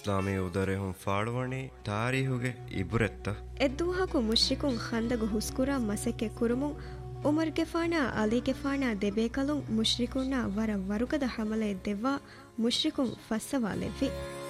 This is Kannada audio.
ಇಸ್ಲಾಮಿ ಉದರೆಹುಂ ಫಾಳುವಣಿ ತಾರೀಹುಗೆ ಇಬುರೆತ್ತ ಎದ್ದುವಹಕು ಮುಶ್ರಿಕುಂ ಖಂದಗು ಹುಸ್ಕುರಾ ಮಸಕ್ಕೆ ಕುರುಮುಂ ಉಮರ್ ಗೆಫಾಣ ಅಲಿ ಗೆಫಾಣ ದೆಬೇಕಲುಂ ಮುಶ್ರಿಕುನ್ನ ವರ ವರುಕದ ಹಮಲೆ ದೆವ್ವಾ ಮುಶ್ರಿಕುಂ ಫಸ್ಸವಾಲೆವ್ವಿ